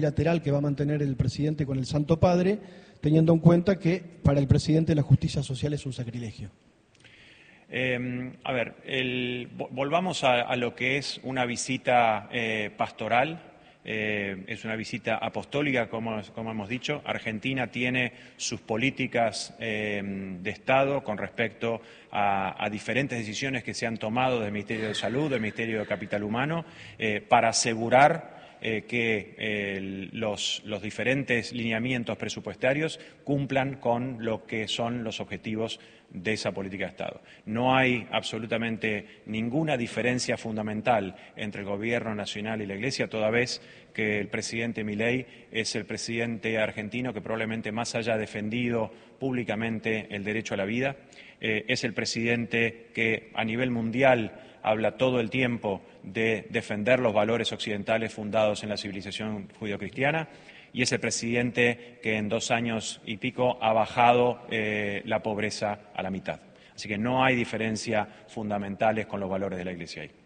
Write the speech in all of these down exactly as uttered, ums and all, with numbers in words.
bilateral que va a mantener el presidente con el Santo Padre, teniendo en cuenta que para el presidente la justicia social es un sacrilegio. Eh, a ver, el, volvamos a, a lo que es una visita eh, pastoral. Eh, es una visita apostólica, como, como hemos dicho. Argentina tiene sus políticas eh, de Estado con respecto a, a diferentes decisiones que se han tomado del Ministerio de Salud, del Ministerio de Capital Humano, eh, para asegurar eh, que eh, los, los diferentes lineamientos presupuestarios cumplan con lo que son los objetivos de esa política de Estado. No hay absolutamente ninguna diferencia fundamental entre el Gobierno nacional y la Iglesia, toda vez que el presidente Milei es el presidente argentino que probablemente más haya defendido públicamente el derecho a la vida, eh, es el presidente que a nivel mundial habla todo el tiempo de defender los valores occidentales fundados en la civilización judeocristiana, y es el presidente que en dos años y pico ha bajado eh, la pobreza a la mitad. Así que no hay diferencias fundamentales con los valores de la Iglesia ahí.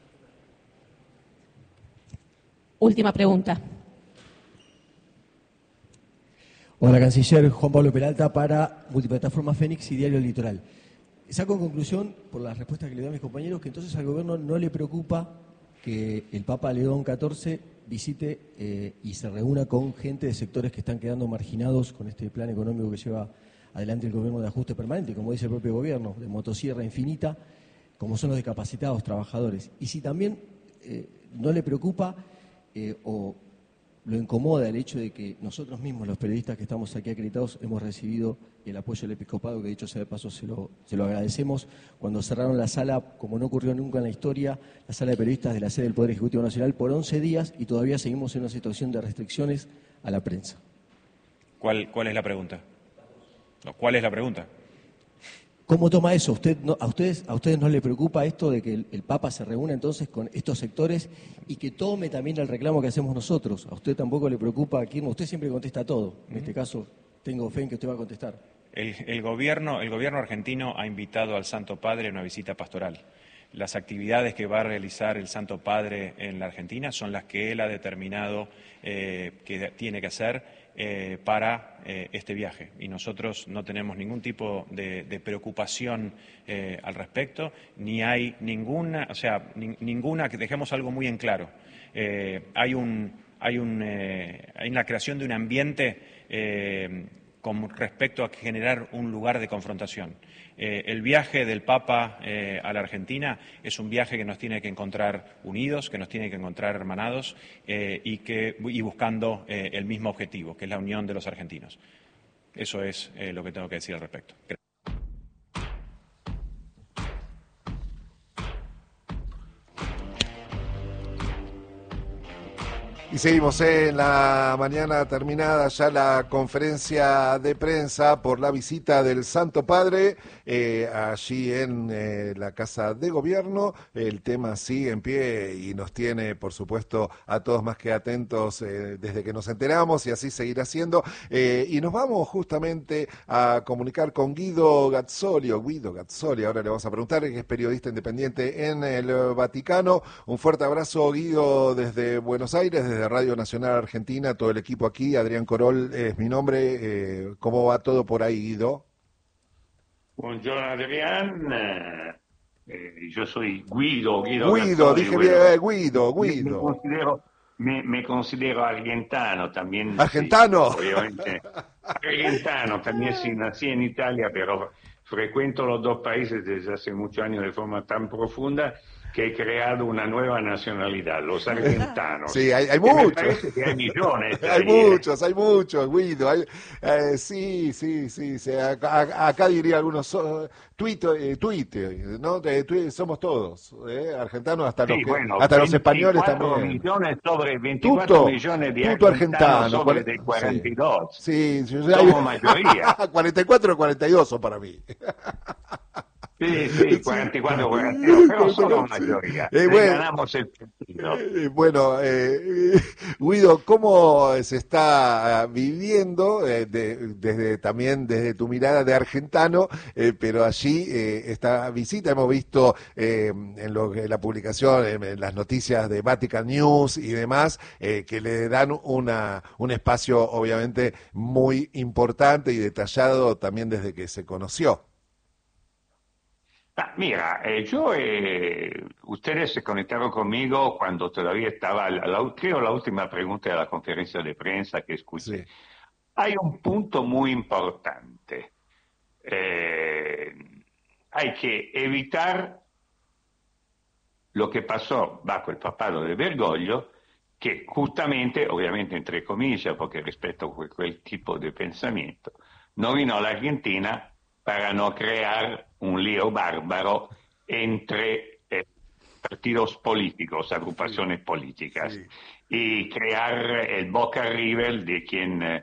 Última pregunta. Hola, canciller Juan Pablo Peralta para Multiplataforma Fénix y Diario El Litoral. Saco en conclusión, por las respuestas que le doy a mis compañeros, que entonces al gobierno no le preocupa que el Papa León catorce visite eh, y se reúna con gente de sectores que están quedando marginados con este plan económico que lleva adelante el gobierno de ajuste permanente, como dice el propio gobierno, de motosierra infinita, como son los discapacitados, trabajadores. Y si también eh, no le preocupa eh, o lo incomoda el hecho de que nosotros mismos, los periodistas que estamos aquí acreditados, hemos recibido el apoyo del episcopado, que dicho sea de paso se lo, se lo agradecemos, cuando cerraron la sala, como no ocurrió nunca en la historia, la sala de periodistas de la sede del Poder Ejecutivo Nacional por once días y todavía seguimos en una situación de restricciones a la prensa. ¿Cuál, cuál es la pregunta? No, ¿cuál es la pregunta? ¿Cómo toma eso? ¿Usted no, a, ustedes, ¿A ustedes no le preocupa esto de que el, el Papa se reúna entonces con estos sectores y que tome también el reclamo que hacemos nosotros? ¿A usted tampoco le preocupa, Kirchner? Usted siempre contesta todo. En este caso, tengo fe en que usted va a contestar. El, el, gobierno, el gobierno argentino ha invitado al Santo Padre a una visita pastoral. Las actividades que va a realizar el Santo Padre en la Argentina son las que él ha determinado eh, que tiene que hacer eh, para eh, este viaje. Y nosotros no tenemos ningún tipo de, de preocupación eh, al respecto, ni hay ninguna, o sea, ni, ninguna, que dejemos algo muy en claro. Eh, hay, un, hay, un, eh, hay una creación de un ambiente eh, con respecto a generar un lugar de confrontación. Eh, el viaje del Papa eh, a la Argentina es un viaje que nos tiene que encontrar unidos, que nos tiene que encontrar hermanados eh, y, que, y buscando eh, el mismo objetivo, que es la unión de los argentinos. Eso es eh, lo que tengo que decir al respecto. Y seguimos en la mañana terminada ya la conferencia de prensa por la visita del Santo Padre eh, allí en eh, la Casa de Gobierno. El tema sigue en pie y nos tiene, por supuesto, a todos más que atentos eh, desde que nos enteramos y así seguirá siendo. Eh, y nos vamos justamente a comunicar con Guido Gazzoli, o Guido Gazzoli, ahora le vamos a preguntar, que es periodista independiente en el Vaticano. Un fuerte abrazo, Guido, desde Buenos Aires, desde de Radio Nacional Argentina, todo el equipo aquí. Adrián Corol es mi nombre. Eh, ¿Cómo va todo por ahí, Guido? Buongiorno, Adrián. Eh, yo soy Guido. Guido, Guido Gazzoli, dije bueno, bien, Guido, Guido. Me, me, considero, me, me considero argentano también. ¿Argentano? Sí, obviamente. Argentano, también sí, nací en Italia, pero frecuento los dos países desde hace muchos años de forma tan profunda que he creado una nueva nacionalidad, los argentanos. Sí, hay, hay muchos. Que hay millones. Hay ahí, muchos, eh. hay muchos, Guido. Hay, eh, sí, sí, sí. sí. Acá, acá diría algunos, uh, tuit, eh, tuit, ¿no? De, tuit, somos todos, eh, argentanos, hasta, sí, los, que, bueno, hasta los españoles también. Millones sobre veinticuatro Tuto, millones de tuto argentanos argentano, sobre de cuarenta y dos. Sí, sí, sí, somos mayoría. cuarenta y cuatro o cuarenta y dos son para mí. Sí, sí, cuarenta y cuatro, cuarenta y dos, pero somos mayoría. Eh, bueno, ganamos el partido. ¿no? Eh, Bueno, eh, Guido, ¿cómo se está viviendo eh, de- desde también desde tu mirada de argentano, eh, pero allí eh, esta visita hemos visto eh, en, lo que- la publicación, en, en las noticias de Vatican News y demás, eh, que le dan una, un espacio obviamente muy importante y detallado también desde que se conoció. Ah, mira, eh, yo, eh, ustedes se conectaron conmigo cuando todavía estaba, la, la- creo la última pregunta de la conferencia de prensa que escuché. Sí, Hay un punto muy importante. Eh, hay que evitar lo que pasó bajo el papado de Bergoglio, que justamente, obviamente entre comillas, porque respeto a quel, quel tipo de pensamiento, no vino a la Argentina para no crear un lío bárbaro entre eh, partidos políticos, agrupaciones políticas, sí, y crear el Boca River de quien eh,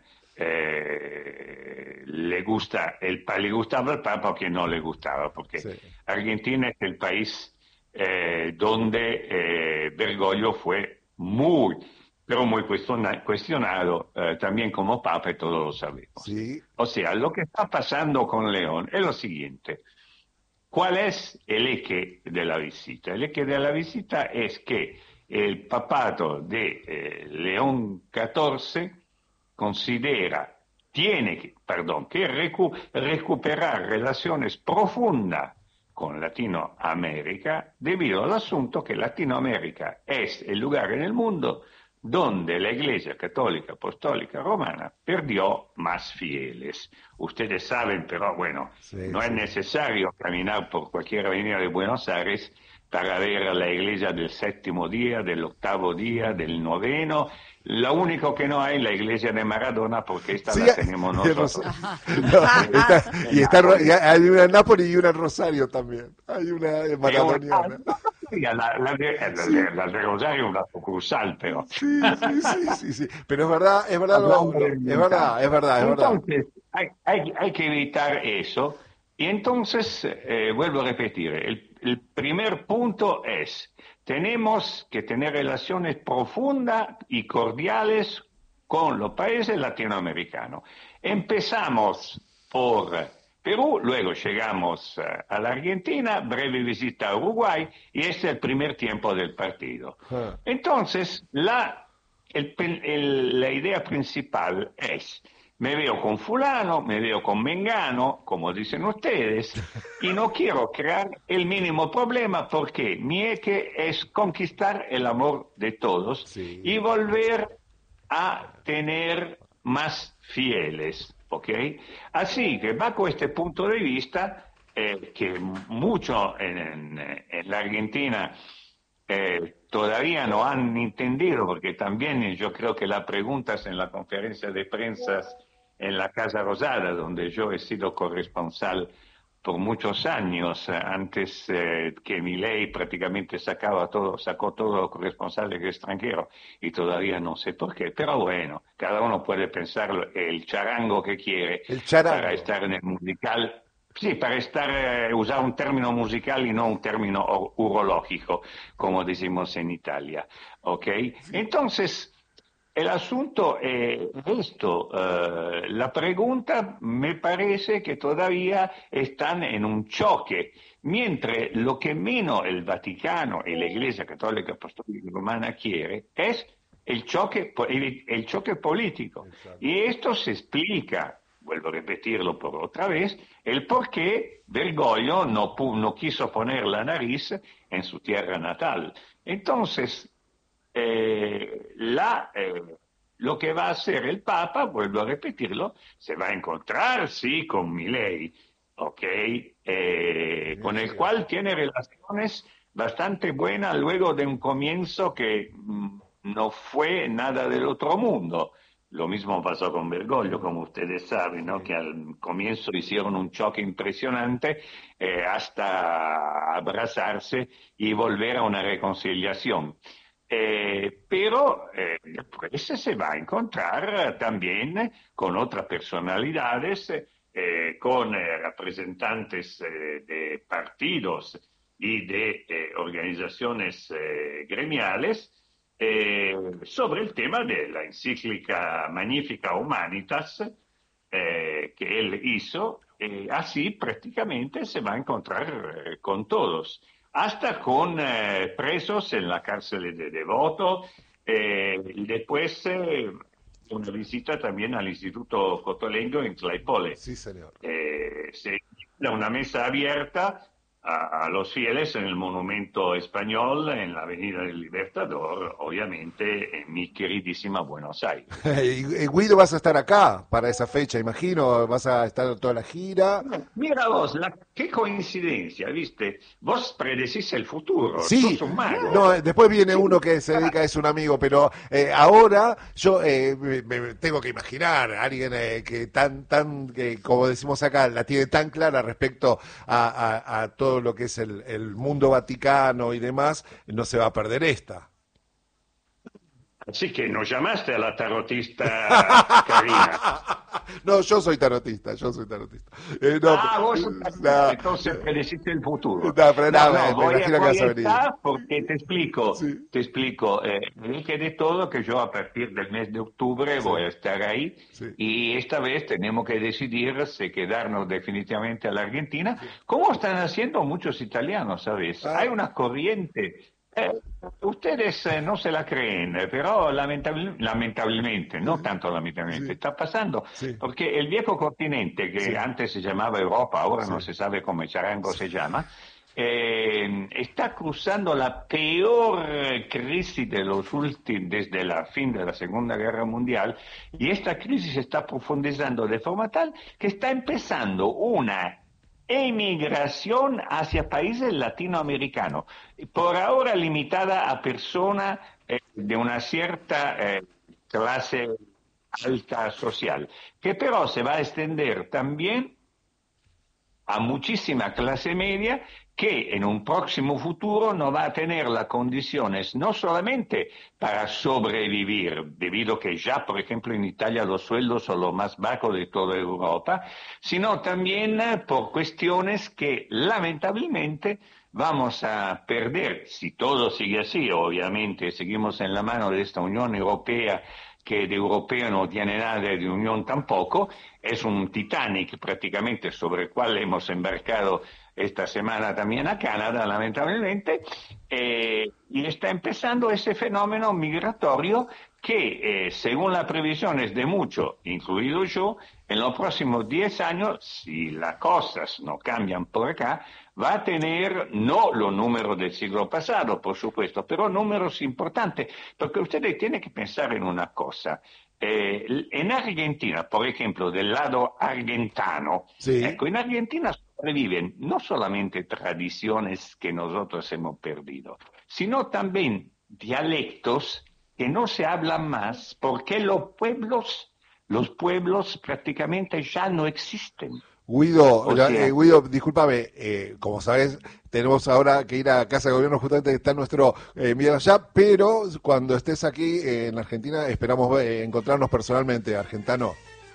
eh, le gusta el le gustaba el Papa o quien no le gustaba, porque sí, Argentina es el país eh, donde eh, Bergoglio fue muy, pero muy cuestiona- cuestionado eh, también como Papa, y todos lo sabemos. sí, O sea, lo que está pasando con León es lo siguiente. ¿Cuál es el eje de la visita? El eje de la visita es que el papato de eh, León catorce considera, tiene que, perdón, que recu recuperar relaciones profundas con Latinoamérica debido al asunto que Latinoamérica es el lugar en el mundo donde la Iglesia Católica Apostólica Romana perdió más fieles. Ustedes saben, pero bueno, sí, no es sí. necesario caminar por cualquier avenida de Buenos Aires para ver la iglesia del séptimo día, del octavo día, del noveno. Lo único que no hay es la iglesia de Maradona, porque esta Sí, la tenemos de nosotros. Rosario. No, está- y está, ro- y hay una en Nápoles y una en Rosario también. Hay una en È un- ah, maradoniana. la, la de, eh, la Sí, de- la de Rosario è una sucursal, però. sí, sí, sí, sí, sí. Pero es verdad, es verdad, lo- Hablando lo- del es verdad, es verdad, es verdad. Entonces, hay, hay- hay que evitar eso. Y entonces, eh, vuelvo a repetir, el, el primer punto es, tenemos que tener relaciones profundas y cordiales con los países latinoamericanos. Empezamos por Perú, luego llegamos eh, a la Argentina, breve visita a Uruguay, y este es el primer tiempo del partido. Ah, Entonces, la, el- el- la idea principal es, me veo con fulano, me veo con mengano, como dicen ustedes, y no quiero crear el mínimo problema porque mi eje es conquistar el amor de todos sí, y volver a tener más fieles, ¿ok? Así que bajo este punto de vista, eh, que mucho en, en- en la Argentina eh, todavía no han entendido, porque también yo creo que las preguntas en la conferencia de prensa en la Casa Rosada, donde yo he sido corresponsal por muchos años, eh, antes eh, que Milei prácticamente sacaba todo, sacó todos los corresponsales extranjeros, y todavía no sé por qué, pero bueno, cada uno puede pensar el charango que quiere el para charango. estar en el musical. Sì, per stare, usare un termine musicale e non un termine or- urológico, como decimos en Italia. ¿Ok? Entonces, el asunto es esto. eh, la pregunta me parece que todavía están en un choque, mientras lo que menos el Vaticano y la Iglesia Católica Apostólica Romana quiere es el choque, po- el, el choque político. Exacto. Y esto se explica, vuelvo a repetirlo por otra vez, el por qué Bergoglio no, pu- no quiso poner la nariz en su tierra natal. Entonces, eh, la, eh, lo que va a hacer el Papa, vuelvo a repetirlo, se va a encontrar, sí, con Milei, ¿ok? Eh, con el cual tiene relaciones bastante buenas luego de un comienzo que mm, no fue nada del otro mundo. Lo mismo pasó con Bergoglio, como ustedes saben, ¿no? Que al comienzo hicieron un choque impresionante eh, hasta abrazarse y volver a una reconciliación. Eh, pero eh, después se va a encontrar también con otras personalidades, eh, con eh, representantes eh, de partidos y de eh, organizaciones eh, gremiales eh, sobre el tema de la encíclica Magnificat Humanitas eh, que él hizo. Eh, así prácticamente se va a encontrar eh, con todos, hasta con eh, presos en la cárcel de Devoto, eh, y después eh, una visita también al Instituto Cotolengo en Claypole. Sí, señor. Eh, se da una mesa abierta a, a los fieles en el Monumento Español, en la Avenida del Libertador, obviamente en mi queridísima Buenos Aires. Y, y Guido, vas a estar acá para esa fecha, imagino, vas a estar toda la gira. Mira vos, la, qué coincidencia, ¿viste? Vos predecís el futuro, Sí, sos un mago. no, después viene uno que se dedica, es un amigo, pero eh, ahora yo eh, me, me tengo que imaginar a alguien eh, que tan, tan, que, como decimos acá, la tiene tan clara respecto a, a, a todo lo que es el, el mundo vaticano y demás, no se va a perder esta. Así que nos llamaste a la tarotista Karina. No, yo soy tarotista, yo soy tarotista. Eh, no, ah, vos sos tarotista, no, entonces predeciste el futuro. No, pero no, no, me, no, me voy, imagino que voy vas a a venir. estar porque te explico, Sí. te explico. Eh, dije de todo que yo a partir del mes de octubre Sí. voy a estar ahí Sí. y esta vez tenemos que decidir si quedarnos definitivamente a la Argentina, como están haciendo muchos italianos, ¿sabes? Ah. Hay una corriente. Eh, ustedes eh, no se la creen, eh, pero lamentable- lamentablemente, no tanto lamentablemente, Sí. está pasando, Sí. porque el viejo continente, que Sí. antes se llamaba Europa, ahora Sí. no se sabe cómo charango se llama, eh, está cruzando la peor eh, crisis de los últimos, desde la fin de la Segunda Guerra Mundial, y esta crisis se está profundizando de forma tal que está empezando una emigración hacia países latinoamericanos, por ahora limitada a personas eh, de una cierta eh, clase alta social, que pero se va a extender también a muchísima clase media que en un próximo futuro no va a tener las condiciones no solamente para sobrevivir, debido a que ya, por ejemplo, en Italia los sueldos son los más bajos de toda Europa, sino también eh, por cuestiones que lamentablemente vamos a perder, si todo sigue así, obviamente, seguimos en la mano de esta Unión Europea que de europeo no tiene nada, de unión tampoco, es un Titanic prácticamente sobre el cual hemos embarcado esta semana también a Canadá, lamentablemente, eh, y está empezando ese fenómeno migratorio que, eh, según las previsiones de muchos, incluido yo, en los próximos diez años, si las cosas no cambian por acá, va a tener no los números del siglo pasado, por supuesto, pero números importantes, porque ustedes tienen que pensar en una cosa. Eh, en Argentina, por ejemplo, del lado argentano, Sí. ecco, en Argentina sobreviven no solamente tradiciones que nosotros hemos perdido, sino también dialectos que no se hablan más porque los pueblos, los pueblos prácticamente ya no existen. Guido, O la- sea- eh, Guido, discúlpame, eh, como sabes, tenemos ahora que ir a Casa de Gobierno, justamente está nuestro eh, Miguel allá, pero cuando estés aquí eh, en Argentina esperamos eh, encontrarnos personalmente, argentano.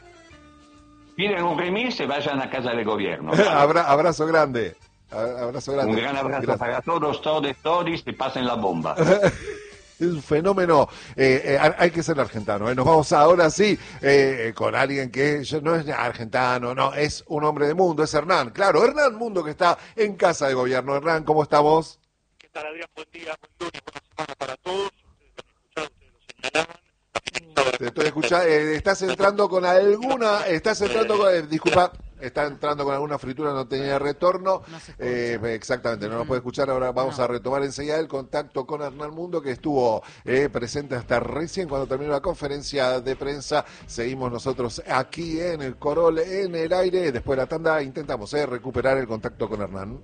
Piden un remis y vayan a casa de gobierno. Abra- abrazo grande, a- abrazo grande. Un gran abrazo Gracias. para todos, todos, todos, y pasen la bomba. Es un fenómeno, eh, eh, hay que ser argentano. Eh. Nos vamos ahora sí eh, con alguien que ya no es argentano, no, es un hombre de mundo, es Hernán. Claro, Hernán Mundo, que está en Casa de Gobierno. Hernán, ¿cómo estamos? ¿Qué tal, Adrián? Buen día, buen lunes, buena semana para todos. Ustedes lo escucharon, ustedes lo señalaban. Te estoy escuchando, eh, estás entrando con alguna, estás entrando con, eh, disculpa, está entrando con alguna fritura, no tenía retorno. No se escucha. Eh, exactamente, no nos puede escuchar. Ahora vamos No. a retomar enseguida el contacto con Hernán Mundo, que estuvo eh, presente hasta recién cuando terminó la conferencia de prensa. Seguimos nosotros aquí en el Corol, en el aire. Después de la tanda intentamos eh, recuperar el contacto con Hernán.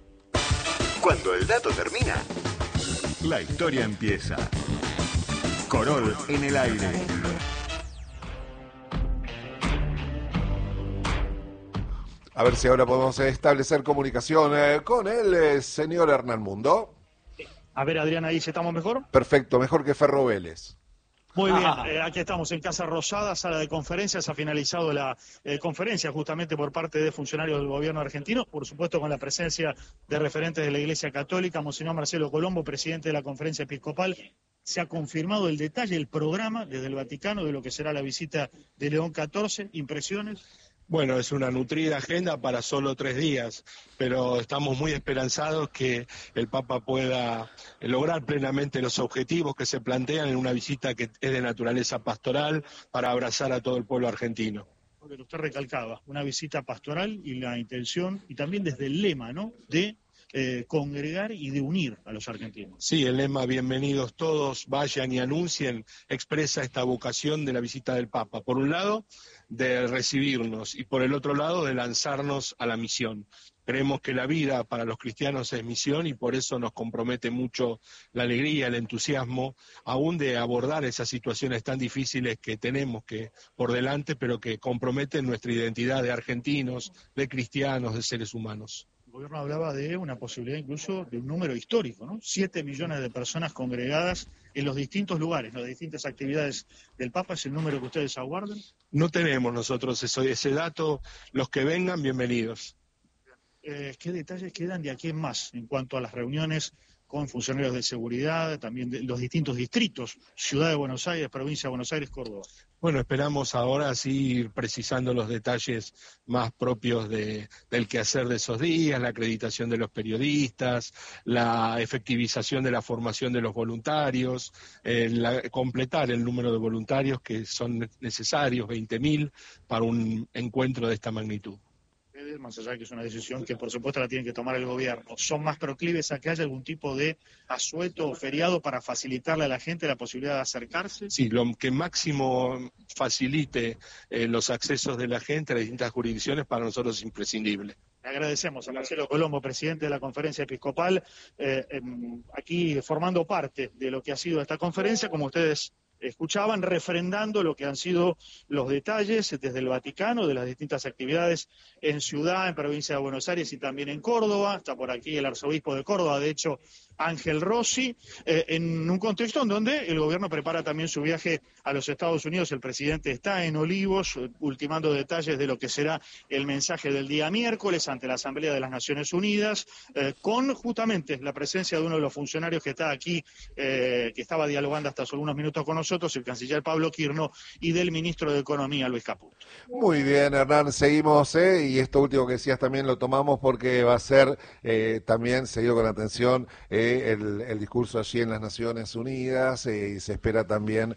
Cuando el dato termina, La historia empieza. Corol en el aire. A ver si ahora podemos establecer comunicación eh, con el eh, señor Hernán Mundo. A ver, Adrián, ahí si estamos mejor. Perfecto, mejor que Ferro Vélez. Muy bien, eh, aquí estamos en Casa Rosada, sala de conferencias. Ha finalizado la eh, conferencia justamente por parte de funcionarios del gobierno argentino, por supuesto con la presencia de referentes de la Iglesia Católica. Monseñor Marcelo Colombo, presidente de la Conferencia Episcopal. Se ha confirmado el detalle, el programa desde el Vaticano de lo que será la visita de León catorce. ¿Impresiones? Bueno, es una nutrida agenda para solo tres días, pero estamos muy esperanzados que el Papa pueda lograr plenamente los objetivos que se plantean en una visita que es de naturaleza pastoral para abrazar a todo el pueblo argentino. Porque usted recalcaba, una visita pastoral y la intención, y también desde el lema, ¿no?, de eh, congregar y de unir a los argentinos. Sí, el lema "bienvenidos todos, vayan y anuncien" expresa esta vocación de la visita del Papa. Por un lado, de recibirnos, y por el otro lado, de lanzarnos a la misión. Creemos que la vida para los cristianos es misión y por eso nos compromete mucho la alegría, el entusiasmo, aún de abordar esas situaciones tan difíciles que tenemos que por delante, pero que comprometen nuestra identidad de argentinos, de cristianos, de seres humanos. El gobierno hablaba de una posibilidad incluso de un número histórico, ¿no? Siete millones de personas congregadas en los distintos lugares, las distintas actividades del Papa. ¿Es el número que ustedes aguardan? No tenemos nosotros eso, ese dato. Los que vengan, bienvenidos. Eh, ¿Qué detalles quedan de aquí en más en cuanto a las reuniones con funcionarios de seguridad, también de los distintos distritos, Ciudad de Buenos Aires, Provincia de Buenos Aires, Córdoba? Bueno, esperamos ahora sí ir precisando los detalles más propios de, del quehacer de esos días, la acreditación de los periodistas, la efectivización de la formación de los voluntarios, eh, la, completar el número de voluntarios que son necesarios, veinte mil, para un encuentro de esta magnitud. Más allá de que es una decisión que por supuesto la tiene que tomar el gobierno, ¿son más proclives a que haya algún tipo de asueto o feriado para facilitarle a la gente la posibilidad de acercarse? Sí, lo que máximo facilite eh, los accesos de la gente a las distintas jurisdicciones para nosotros es imprescindible. Le agradecemos a Marcelo Colombo, presidente de la Conferencia Episcopal, eh, eh, aquí formando parte de lo que ha sido esta conferencia, como ustedes escuchaban, refrendando lo que han sido los detalles desde el Vaticano, de las distintas actividades en Ciudad, en Provincia de Buenos Aires y también en Córdoba. Está por aquí el arzobispo de Córdoba, de hecho, Ángel Rossi, eh, en un contexto en donde el gobierno prepara también su viaje a los Estados Unidos. El presidente está en Olivos, ultimando detalles de lo que será el mensaje del día miércoles ante la Asamblea de las Naciones Unidas, eh, con justamente la presencia de uno de los funcionarios que está aquí, eh, que estaba dialogando hasta hace unos minutos con nosotros, el canciller Pablo Quirno, y del ministro de Economía, Luis Caputo. Muy bien, Hernán, seguimos, ¿eh? Y esto último que decías también lo tomamos porque va a ser eh, también seguido con atención eh, el, el discurso allí en las Naciones Unidas, eh, y se espera también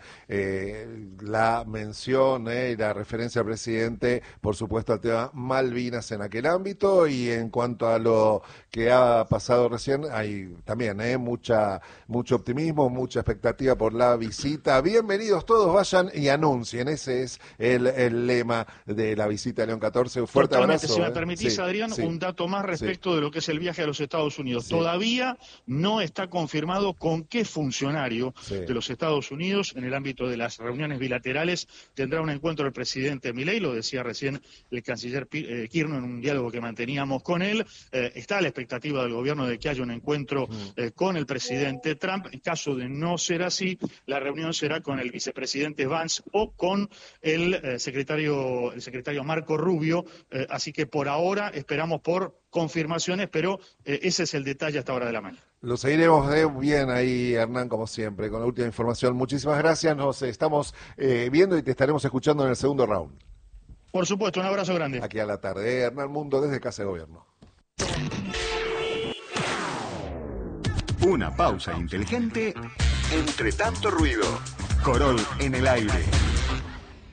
eh, la mención eh, y la referencia al presidente, por supuesto, al tema Malvinas en aquel ámbito. Y en cuanto a lo que ha pasado recién, hay también eh, mucha mucho optimismo, mucha expectativa por la visita. Bienvenidos todos, vayan y anuncien, ese es el, el lema de la visita de León catorce. Un fuerte Totalmente, abrazo. si me eh. permitís, sí, Adrián, sí. un dato más respecto sí. de lo que es el viaje a los Estados Unidos. Sí. Todavía no está confirmado con qué funcionario sí. de los Estados Unidos, en el ámbito de las reuniones bilaterales, tendrá un encuentro el presidente Milei. Lo decía recién el canciller Quirno en un diálogo que manteníamos con él. Eh, está a la expectativa del gobierno de que haya un encuentro eh, con el presidente Trump. En caso de no ser así, la reunión será con el vicepresidente Vance o con el eh, secretario el secretario Marco Rubio, eh, así que por ahora esperamos por confirmaciones, pero eh, ese es el detalle hasta ahora de la mañana. Lo seguiremos eh, bien ahí, Hernán, como siempre, con la última información. Muchísimas gracias, nos estamos eh, viendo y te estaremos escuchando en el segundo round. Por supuesto, un abrazo grande. Aquí a la tarde, eh, Hernán Mundo desde Casa de Gobierno. Una pausa inteligente Entre tanto ruido. Corol en el aire.